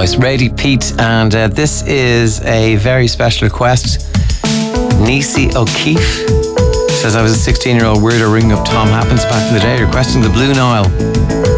voice, Rady Pete, and this is a very special request. Niecy O'Keefe says, I was a 16-year-old weirdo ringing up Tom Happens back in the day, requesting the Blue Nile.